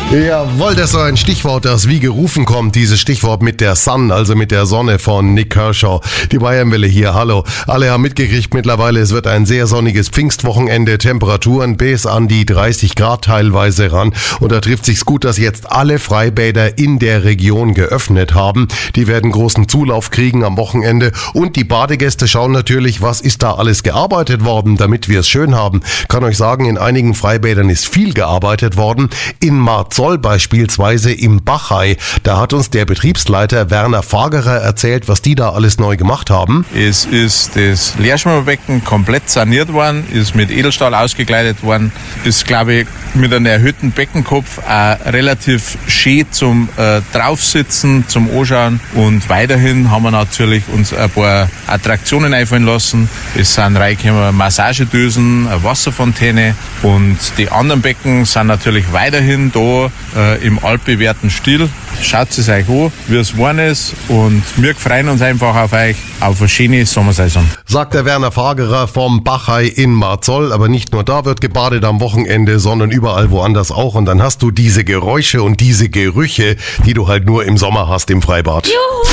Jawohl, das ist so ein Stichwort, das wie gerufen kommt. Dieses Stichwort mit der Sun, also mit der Sonne von Nick Kershaw. Die Bayernwelle hier, hallo. Alle haben mitgekriegt mittlerweile, es wird ein sehr sonniges Pfingstwochenende. Temperaturen bis an die 30 Grad teilweise ran. Und da trifft sich's gut, dass jetzt alle Freibäder in der Region geöffnet haben. Die werden großen Zulauf kriegen am Wochenende. Und die Badegäste schauen natürlich, was ist da alles gearbeitet worden, damit wir es schön haben. Kann euch sagen, in einigen Freibädern ist viel gearbeitet worden. In Marzoll beispielsweise im Bachai. Da hat uns der Betriebsleiter Werner Fagerer erzählt, was die da alles neu gemacht haben. Es ist das Leerschwimmerbecken komplett saniert worden, ist mit Edelstahl ausgekleidet worden, ist, glaube ich, mit einem erhöhten Beckenkopf auch relativ schön zum Draufsitzen, zum Anschauen. Und weiterhin haben wir natürlich uns ein paar Attraktionen einfallen lassen. Es sind reingekommen Massagedösen, eine Wasserfontäne und die anderen Becken sind natürlich weiterhin da im altbewährten Stil. Schaut es euch an, wie es geworden ist, und wir freuen uns einfach auf euch, auf eine schöne Sommersaison. Sagt der Werner Fagerer vom Bachai in Marzoll. Aber nicht nur da wird gebadet am Wochenende, sondern überall woanders auch. Und dann hast du diese Geräusche und diese Gerüche, die du halt nur im Sommer hast im Freibad. Juhu!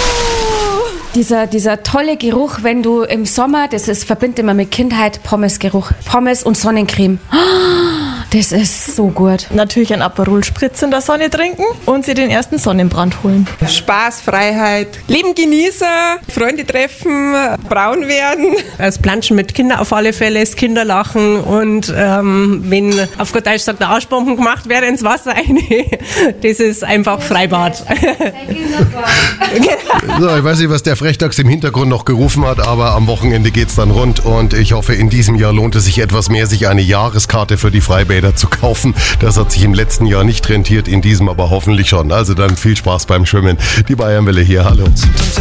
Dieser tolle Geruch, wenn du im Sommer, verbindet immer mit Kindheit, Pommesgeruch. Pommes und Sonnencreme. Das ist so gut. Natürlich ein Aperol Spritz in der Sonne trinken und sich den ersten Sonnenbrand holen. Spaß, Freiheit, Leben genießen, Freunde treffen, braun werden. Das Planschen mit Kindern auf alle Fälle, das Kinderlachen und wenn auf gut Deutsch sagt, der Arschbomben gemacht wäre ins Wasser rein. Das ist einfach Freibad. So, ich weiß nicht, was der Frechdachs im Hintergrund noch gerufen hat, aber am Wochenende geht's dann rund und ich hoffe, in diesem Jahr lohnt es sich etwas mehr, sich eine Jahreskarte für die Freibäder zu kaufen. Das hat sich im letzten Jahr nicht rentiert, in diesem aber hoffentlich schon. Also dann viel Spaß beim Schwimmen. Die Bayernwelle hier, hallo.